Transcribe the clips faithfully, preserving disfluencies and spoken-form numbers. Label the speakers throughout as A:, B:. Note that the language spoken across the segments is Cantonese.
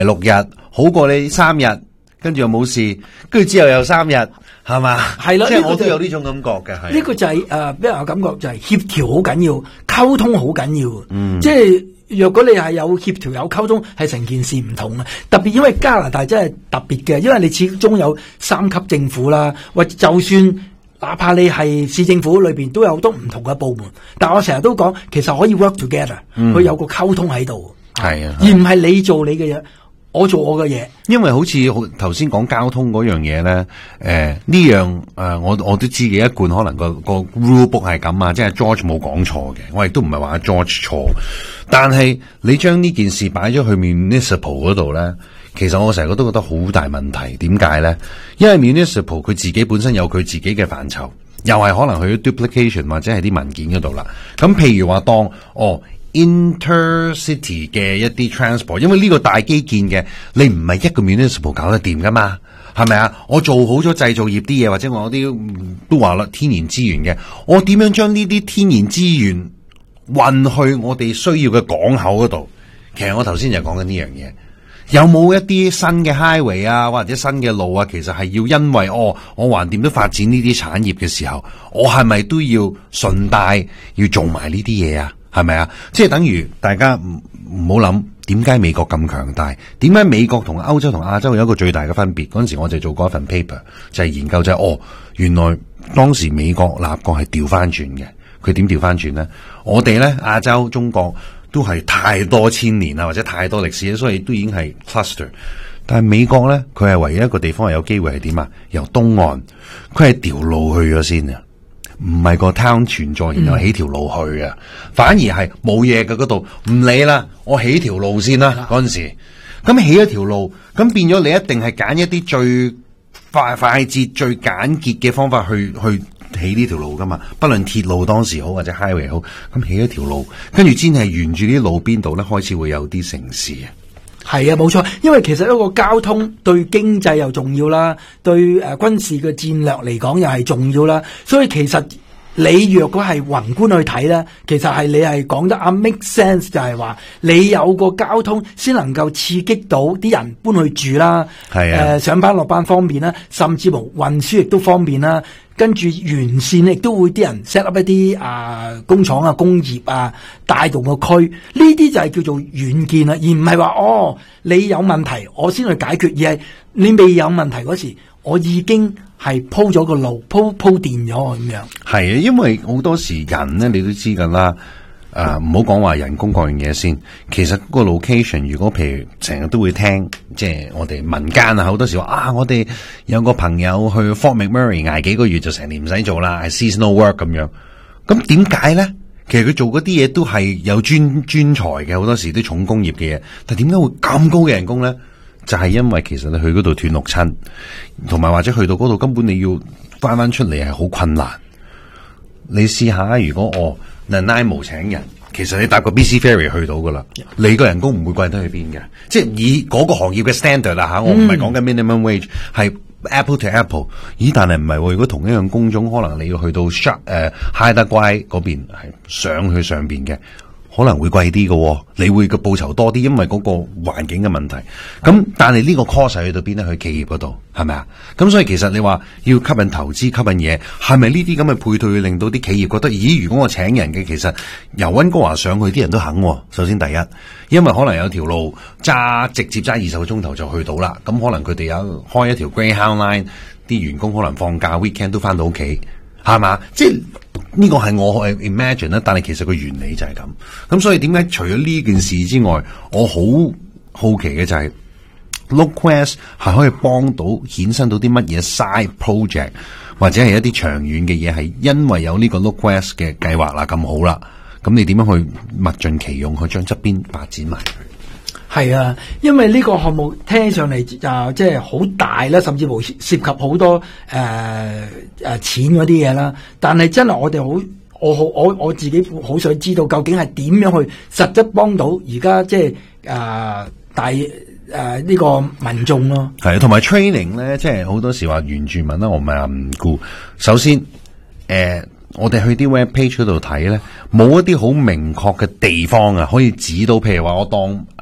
A: 六日，好過你三日，跟住又冇事，跟住之後又三日，係嘛？
B: 係啦，
A: 即係我都有呢種感覺嘅。係
B: 呢個就係誒，俾人嘅感覺就係協調好緊要，溝通好緊要。
A: 嗯，
B: 即係若果你係有協調有溝通，係成件事唔同嘅。特別因為加拿大真係特別嘅，因為你始終有三級政府啦，或者就算哪怕你係市政府裏邊都有好多唔同嘅部門，但我成日都講，其實可以 work together，佢、嗯、有個溝通喺度。
A: 係啊，
B: 而唔係你做你嘅嘢，我做我嘅嘢。
A: 因為好似好頭先講交通嗰樣嘢咧，誒、呃、呢樣誒、呃、我我都知嘅一貫可能個個 rule book 係咁啊，即係 George 冇講錯嘅，我亦都唔係話 George 錯，但係你將呢件事擺咗去 municipal 嗰度咧，其實我成日都覺得好大問題。點解咧？因為 municipal 佢自己本身有佢自己嘅範疇，又係可能去咗 duplication 或者係啲文件嗰度啦。咁譬如話當哦。intercity 嘅一啲 transport， 因為呢個大基建嘅，你唔係一個 municipal 搞得掂噶嘛，係咪啊？我做好咗製造業啲嘢，或者我啲都話啦，天然資源嘅，我點樣將呢啲天然資源運去我哋需要嘅港口嗰度？其實我頭先就講緊呢樣嘢，有冇一啲新嘅 highway 啊，或者新嘅路啊？其實係要因為哦，我橫掂都發展呢啲產業嘅時候，我係咪都要順帶要做埋呢啲嘢啊？係咪啊？即係等於大家唔唔好諗點解美國咁強大？點解美國同歐洲同亞洲有一個最大嘅分別？嗰陣時我就做過一份 paper， 就係研究就係、是、哦，原來當時美國立國係調翻轉嘅。佢點調翻轉咧？我哋咧亞洲中國都係太多千年啦，或者太多歷史，所以都已經係 cluster。但係美國咧，佢係唯一一個地方係有機會係點啊？由東岸，佢係條路去咗先啊！唔係個 town 存在，然後起條路去啊、嗯，反而係冇嘢嘅嗰度，唔理啦，我起條路先啦。嗰陣時，咁起一條路，咁變咗你一定係揀一啲最快快捷、最簡潔嘅方法去去起呢條路噶嘛。不論鐵路當時好或者 highway 好，咁起一條路，跟住先係沿住啲路邊度咧，開始會有啲城市啊。
B: 係啊，冇錯，因為其實一個交通對經濟又重要啦，對誒、呃、軍事嘅戰略嚟講又係重要啦，所以其實你若果係宏觀去睇咧，其實係你係講得啱 make sense， 就係話你有個交通先能夠刺激到啲人搬去住啦，係啊，誒、呃、上班落班方便啦，甚至乎運輸亦都方便啦。跟住完善亦都會啲人 set up 一啲啊工廠啊工業啊帶動個區，呢啲就係叫做遠見啦，而唔係話哦你有問題我先去解決，而係你未有問題嗰時我已經係鋪咗個路鋪鋪墊咗咁樣。係
A: 啊，因為好多時人咧你都知㗎啦。誒，唔好講話人工各樣嘢先，其實個 location 如果譬如成日都會聽，即係我哋民間啊，好多時話啊，我哋有個朋友去 Fort McMurray 挨幾個月就成年唔使做啦，係 seasonal work 咁樣。咁點解咧？其實佢做嗰啲嘢都係有專專才嘅，好多時啲重工業嘅嘢，但點解會咁高嘅人工咧？就係因為其實你去嗰度斷六親，同埋或者去到嗰度根本你要翻翻出嚟係好困難。你試下如果我。Nanaimo 請人，其實你搭個 B C Ferry 去到噶啦，你個人工唔會貴得去邊嘅，即係以嗰個行業嘅 standard 啦吓，我唔係講緊 minimum wage，係 apple to apple。咦，但係唔係喎？如果同一樣工種，可能你要去到 Sharp 誒 Haida-Gwaii 嗰邊係上去上邊嘅。可能會貴啲嘅，你會個報酬多啲，因為嗰個環境嘅問題。咁但係呢個 cost 去到邊咧？去企業嗰度係咪啊？咁所以其實你話要吸引投資、吸引嘢，係咪呢啲咁嘅配對會令到啲企業覺得，咦？如果我請人嘅，其實由溫哥華上去啲人都肯。首先第一，因為可能有條路揸直接揸二十個鐘頭就去到啦。咁可能佢哋有開一條 Greyhound Line，啲員工可能放假 weekend 都翻到屋企。係嘛？即係呢個係我去 imagine 啦，但係其實個原理就係咁。咁所以點解除咗呢件事之外，我好好奇嘅就係 LookQuest 係可以幫到衍生到啲乜嘢 side project， 或者係一啲長遠嘅嘢，係因為有呢個 LookQuest 嘅計劃啦，咁好啦。咁你點樣去物盡其用，去將側邊發展埋佢？
B: 係啊，因為呢個項目聽上嚟就即係好大啦，甚至乎涉及好多誒誒、呃呃、錢嗰啲嘢啦。但係真係我哋好，我好我我自己好想知道究竟係點樣去實質幫到而家即係誒、呃、大誒呢、呃這個民眾咯。
A: 係啊，同埋 training 咧，即係好多時話原住民啦，我唔係話唔顧。首先誒、呃，我哋去啲 web page 嗰度睇咧，冇一啲好明確嘅地方啊，可以指到，譬如話我當。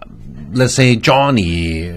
A: let's say Johnny